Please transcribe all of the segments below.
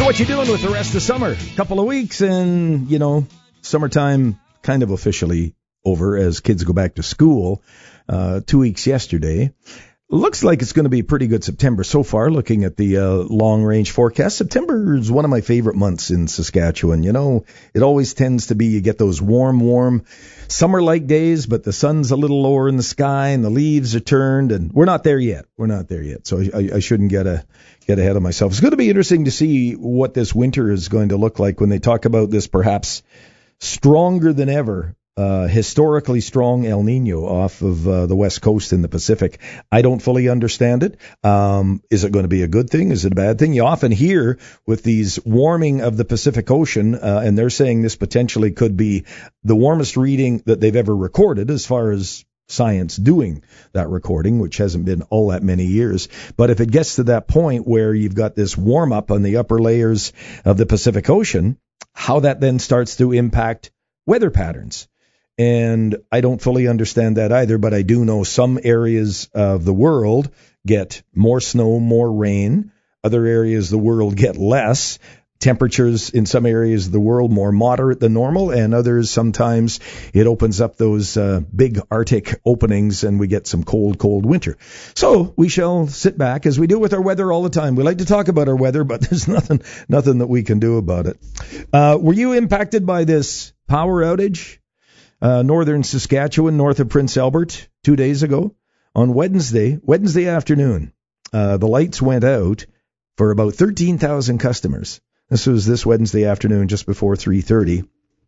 So what you doing with the rest of summer? Couple of weeks and, summertime kind of officially over as kids go back to school. 2 weeks yesterday. Looks like it's going to be a pretty good September so far, looking at the long-range forecast. September is one of my favorite months in Saskatchewan. It always tends to be you get those warm, summer-like days, but the sun's a little lower in the sky and the leaves are turned, and we're not there yet. So I shouldn't get ahead of myself. It's going to be interesting to see what this winter is going to look like when they talk about this perhaps stronger than ever historically strong El Nino off of the West Coast in the Pacific. I don't fully understand it. Is it going to be a good thing? Is it a bad thing? You often hear with these warming of the Pacific Ocean, and they're saying this potentially could be the warmest reading that they've ever recorded as far as science doing that recording, which hasn't been all that many years. But if it gets to that point where you've got this warm up on the upper layers of the Pacific Ocean, how that then starts to impact weather patterns. And I don't fully understand that either, but I do know some areas of the world get more snow, more rain. Other areas of the world get less. Temperatures in some areas of the world more moderate than normal, and others sometimes it opens up those big Arctic openings and we get some cold winter. So we shall sit back as we do with our weather all the time. We like to talk about our weather, but there's nothing that we can do about it. Were you impacted by this power outage? Northern Saskatchewan, north of Prince Albert, 2 days ago. On Wednesday afternoon, the lights went out for about 13,000 customers. This was this Wednesday afternoon, just before 3:30.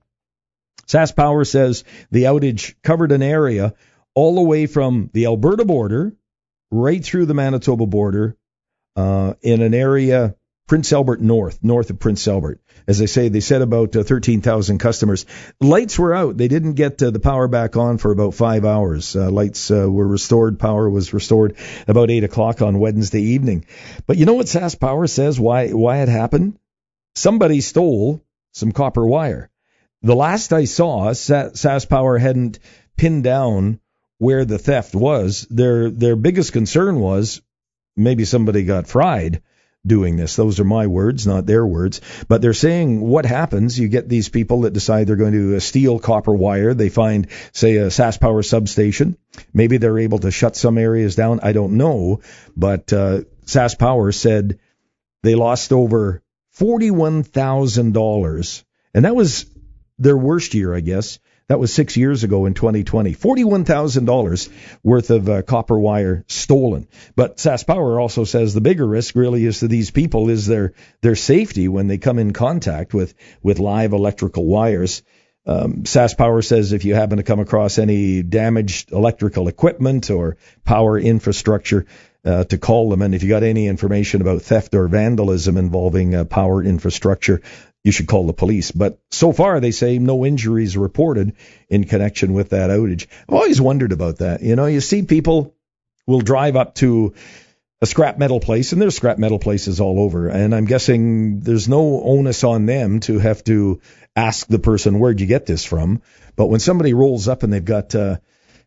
SaskPower says the outage covered an area all the way from the Alberta border right through the Manitoba border in an area Prince Albert north of Prince Albert. As I say, they said about 13,000 customers. Lights were out. They didn't get the power back on for about 5 hours. Lights were restored. Power was restored about 8 o'clock on Wednesday evening. But you know what SaskPower says why it happened? Somebody stole some copper wire. The last I saw, SaskPower hadn't pinned down where the theft was. Their biggest concern was maybe somebody got fried doing this. Those are my words, not their words. But they're saying what happens, you get these people that decide they're going to steal copper wire. They find, say, a SaskPower substation. Maybe they're able to shut some areas down. I don't know. But SaskPower said they lost over $41,000. And that was their worst year, I guess. That was 6 years ago in 2020. $41,000 worth of copper wire stolen. But SaskPower also says the bigger risk really is to these people is their safety when they come in contact with live electrical wires. SaskPower says if you happen to come across any damaged electrical equipment or power infrastructure, to call them. And if you got any information about theft or vandalism involving power infrastructure, you should call the police. But so far, they say no injuries reported in connection with that outage. I've always wondered about that. You see people will drive up to a scrap metal place, and there's scrap metal places all over. And I'm guessing there's no onus on them to have to ask the person, where'd you get this from? But when somebody rolls up and they've got a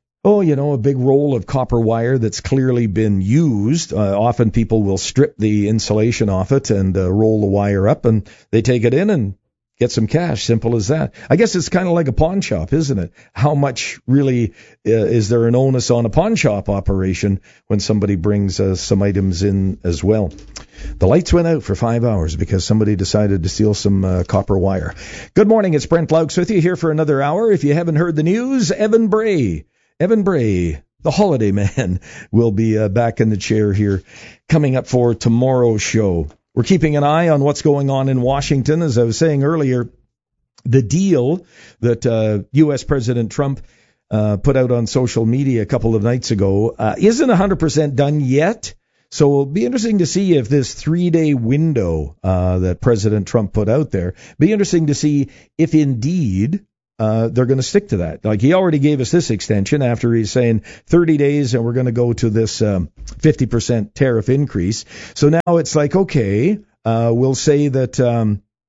big roll of copper wire that's clearly been used. Often people will strip the insulation off it and roll the wire up, and they take it in and get some cash. Simple as that. I guess it's kind of like a pawn shop, isn't it? How much really is there an onus on a pawn shop operation when somebody brings some items in as well? The lights went out for 5 hours because somebody decided to steal some copper wire. Good morning. It's Brent Laux with you here for another hour. If you haven't heard the news, Evan Bray, the holiday man, will be back in the chair here coming up for tomorrow's show. We're keeping an eye on what's going on in Washington. As I was saying earlier, the deal that U.S. President Trump put out on social media a couple of nights ago isn't 100% done yet. So it'll be interesting to see if this 3-day window that President Trump put out there, be interesting to see if indeed they're going to stick to that. Like he already gave us this extension after he's saying 30 days and we're going to go to this 50% tariff increase. So now it's like, okay, we'll say that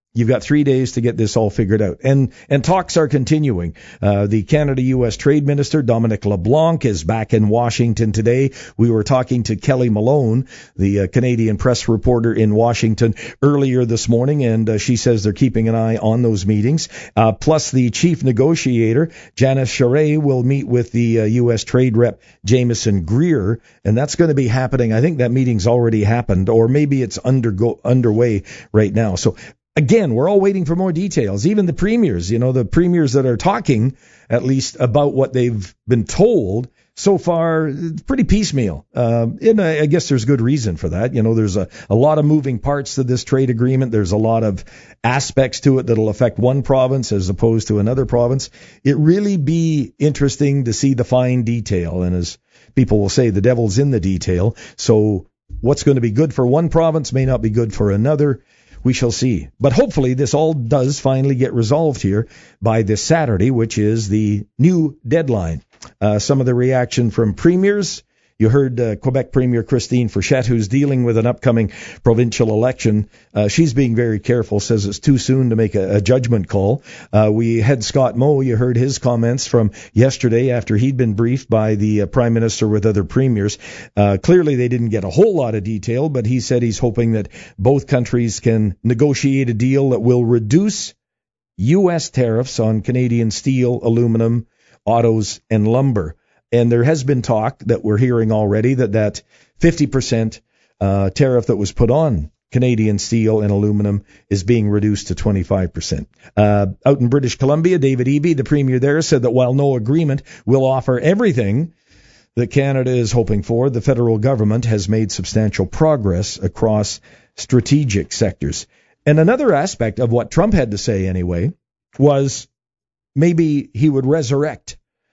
You've got 3 days to get this all figured out. And talks are continuing. The Canada-U.S. Trade Minister, Dominic LeBlanc, is back in Washington today. We were talking to Kelly Malone, the Canadian press reporter in Washington, earlier this morning, and she says they're keeping an eye on those meetings. Plus, the chief negotiator, Janice Charest, will meet with the U.S. Trade Rep, Jameson Greer, and that's going to be happening. I think that meeting's already happened, or maybe it's underway right now. So, again, we're all waiting for more details. Even the premiers, the premiers that are talking, at least, about what they've been told so far, it's pretty piecemeal. And I guess there's good reason for that. There's a lot of moving parts to this trade agreement. There's a lot of aspects to it that'll affect one province as opposed to another province. It really be interesting to see the fine detail. And as people will say, the devil's in the detail. So what's going to be good for one province may not be good for another. We shall see. But hopefully this all does finally get resolved here by this Saturday, which is the new deadline. Some of the reaction from premiers. You heard Quebec Premier Christine Frechette, who's dealing with an upcoming provincial election. She's being very careful, says it's too soon to make a judgment call. We had Scott Moe. You heard his comments from yesterday after he'd been briefed by the Prime Minister with other premiers. Clearly they didn't get a whole lot of detail, but he said he's hoping that both countries can negotiate a deal that will reduce U.S. tariffs on Canadian steel, aluminum, autos, and lumber. And there has been talk that we're hearing already that 50% tariff that was put on Canadian steel and aluminum is being reduced to 25%. Out in British Columbia, David Eby, the premier there, said that while no agreement will offer everything that Canada is hoping for, the federal government has made substantial progress across strategic sectors. And another aspect of what Trump had to say anyway was maybe he would resurrect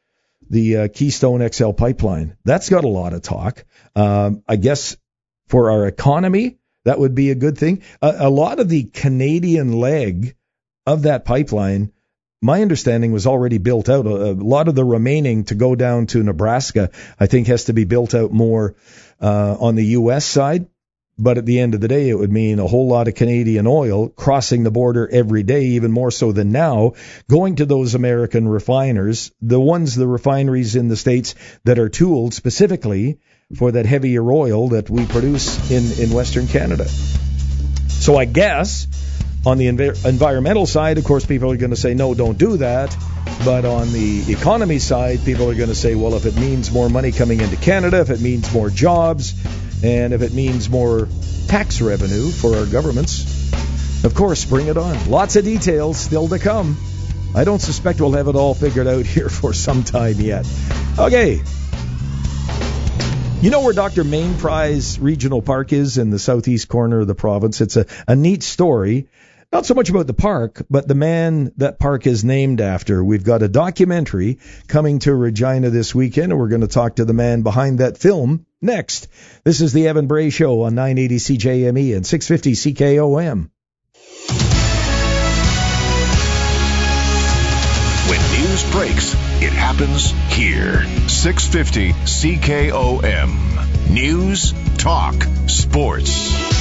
the Keystone XL pipeline. That's got a lot of talk. I guess for our economy, that would be a good thing. A lot of the Canadian leg of that pipeline, my understanding, was already built out. A lot of the remaining to go down to Nebraska, I think, has to be built out more on the U.S. side. But at the end of the day, it would mean a whole lot of Canadian oil crossing the border every day, even more so than now, going to those American refiners, the refineries in the States that are tooled specifically for that heavier oil that we produce in Western Canada. So I guess on the environmental side, of course, people are going to say, no, don't do that. But on the economy side, people are going to say, well, if it means more money coming into Canada, if it means more jobs, and if it means more tax revenue for our governments, of course, bring it on. Lots of details still to come. I don't suspect we'll have it all figured out here for some time yet. Okay. You know where Dr. Main Prize Regional Park is in the southeast corner of the province? It's a neat story. Not so much about the park, but the man that park is named after. We've got a documentary coming to Regina this weekend, and we're going to talk to the man behind that film next. This is the Evan Bray Show on 980 CJME and 650 CKOM. When news breaks, it happens here. 650 CKOM. News, talk, sports.